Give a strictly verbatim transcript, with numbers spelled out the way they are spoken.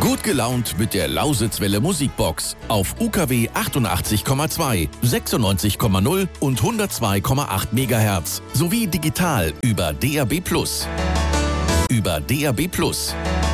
Gut gelaunt mit der Lausitzwelle Musikbox auf U K W achtundachtzig Komma zwei, sechsundneunzig Komma null und hundertzwei Komma acht Megahertz sowie digital über D A B plus. Über D A B plus.